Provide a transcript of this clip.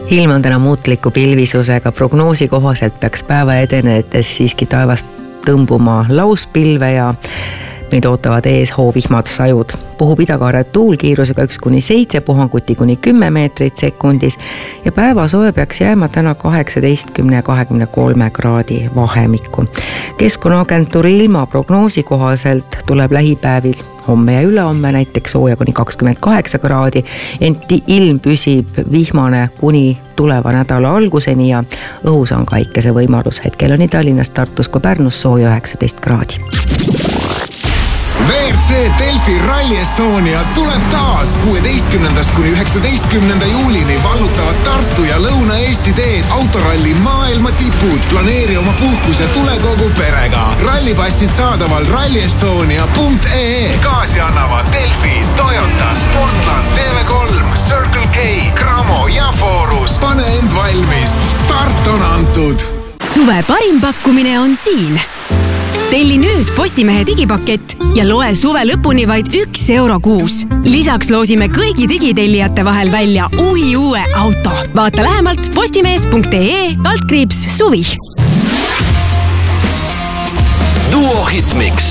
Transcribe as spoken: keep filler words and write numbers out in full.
Ilm on täna muutliku pilvisusega, prognoosi kohaselt peaks päeva edenedes siiski taevast tõmbuma lauspilve ja meid ootavad ees hoovihmad sajud. Puhub idakaare tuul kiirusega üks kuni seitse, puhanguti kuni kümme meetrit sekundis ja päeva soe peaks jääma täna kaheksateistkümne ja kahekümne kolme kraadi vahemikku. Keskkonnaagentuuri ilmaprognoosi kohaselt tuleb lähipäevil homme ja ülehomme näiteks sooja kuni kakskümmend kaheksa kraadi, ent ilm püsib vihmane kuni tuleva nädala alguseni ja õhus on kaikese võimalus. Hetkel on nii Tallinnas, Tartus kui Pärnus sooja üheksateist kraadi. V R C Delfi Rally Estonia tuleb taas kuueteistkümnendast kuni üheksateistkümnenda juulini vallutavad Tartu ja Lõuna-Eesti teed autoralli maailma tipud. Planeeri oma puhkus ja tule kogu perega. Rallipassid saadaval rally estonia punkt ee e. Kaasi annavad Delfi, Toyota, Sportland, T V kolm, Circle K, Cramo ja Forus. Pane end valmis. Start on antud. Suve parim pakkumine on siin. Telli nüüd Postimehe digipakett ja loe suve lõpuni vaid üks euro kuus. Lisaks loosime kõigi digitellijate vahel välja uhi uue auto. Vaata lähemalt postimees punkt ee e, altkriips suvi. Duo Hitmix.